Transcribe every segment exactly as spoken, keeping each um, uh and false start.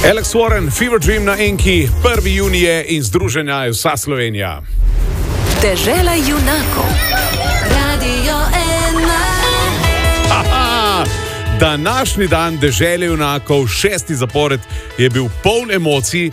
Alex Warren, Fever Dream na Enki, prvi junij in združenja je vsa Slovenija. Dežela junakov. Radio ena. Aha! Današnji dan Dežele junakov, šesti zapored, je bil poln emocij,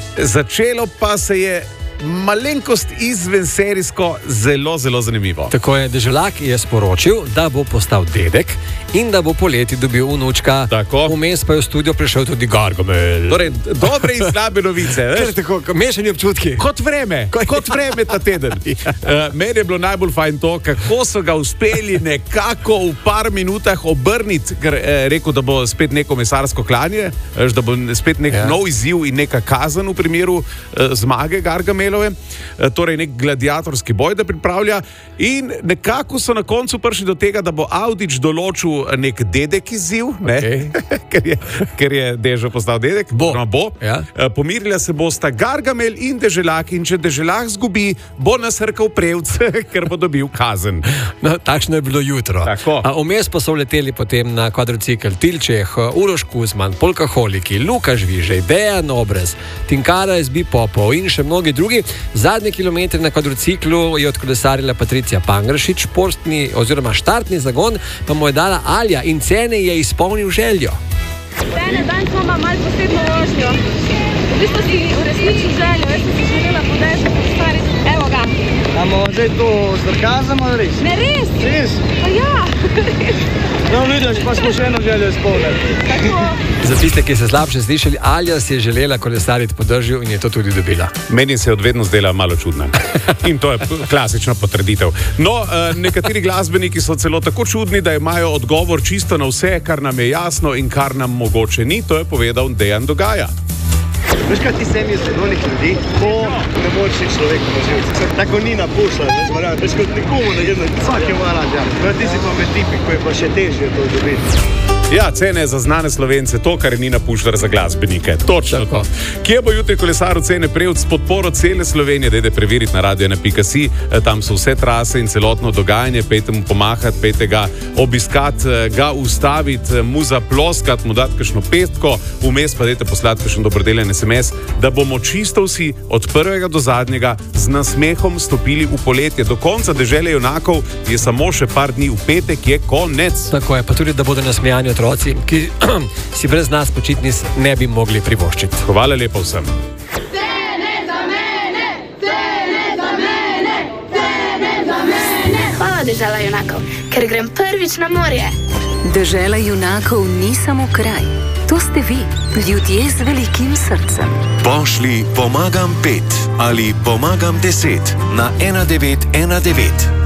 začelo pa se je malenkost izven serijsko zelo, zelo zanimivo. Tako je, Deželak je sporočil, da bo postal dedek in da bo poleti dobil vnučka. Tako. Vmes pa je v studio prišel tudi Gargamel. Torej, dobre in slabe novice. Ker tako, mešani občutki. Kot vreme, kot vreme ta teden. Uh, meni je bilo najbolj fajn to, kako so ga uspeli nekako v par minutah obrniti, ker je rekel, da bo spet neko mesarsko klanje, da bo spet nek ja. nov izziv in neka kazen v primeru uh, zmage Gargamelove. Uh, torej nek gladiatorski boj, da pripravlja. In nekako so na koncu prišli do tega, da bo Avdić določil nek dedek izziv, ne? Okay. ker, je, ker je Dežo postal dedek. Bo. No, bo. Ja. Uh, pomirila se bosta Gargamel in Deželak in če Deželak zgubi, bo nasrkal prevc, ker bo dobil kazen. No, takšno je bilo jutro. Vmes pa so leteli potem na kvadrocikl Tilčeh, Uroš Kuzman, Polkaholiki, Luka Žvižej, Dejan Obrez, Tinkara S B Popov in še mnogi drugi. Zadnji kilometri na kvadrociklu je odkolesarila Patricija Pangršič, športni oziroma štartni zagon pa mu je dala Alja in Cene je izpolnil željo. Cene, danes smo malo posebno vožnjo. V bistvu si uresničil željo, jaz sem si želela podajati po stvari. Evo ga. Amo zdaj to sarkazem ali res? Ne, res? Res? Pa ja, res. No, vidiš, pa smo še eno željo izpolnili. Tako. Za tiste, ki se slabše slišali, Alja si je želela kolesariti po dežju in je to tudi dobila. Meni se je odvedno zdela malo čudna. In to je klasična potrditev. No, nekateri glasbeniki so celo tako čudni, da imajo odgovor čisto na vse, kar nam je jasno in kar nam mogoče ni. To je povedal Dejan Dogaja. Veš, kaj ti sem je zadovoljnih ljudi, ko ne moreš nič človeku na živce. Tako ni napušla, veš, marjam, veš, kot nikomu ne gledam, vsak je mara, ja. No, ti si pa med tipi, ko je pa še težje to dobiti. Ja, Cene za znane Slovence, to, kar je Nina Pušlar za glasbenike. Točno to. Kje bo jutri kolesaril Cene Prevc s podporo cele Slovenije, dajte preveriti na radio ena pika si, tam so vse trase in celotno dogajanje, pejte mu pomahati, pejte ga obiskati, ga ustaviti, mu zaploskati, mu dati kakšno pestko, vmes pa dajte poslati kakšen dobrodelen es em es, da bomo čisto vsi od prvega do zadnjega z nasmehom stopili v poletje. Do konca Dežele junakov je samo še par dni, v petek je konec. Tako je, pa tudi, da bodo nasmejani otroci, ki si brez nas počitnic ne bi mogli privoščiti. Hvala lepo vsem. Cene za mene, cene za mene, cene za mene. Hvala, Dežela junakov, ker grem prvič na morje. Dežela junakov ni samo kraj. To ste vi, ljudje z velikim srcem. Pošli pomagam pet ali pomagam deset na ena devet ena devet.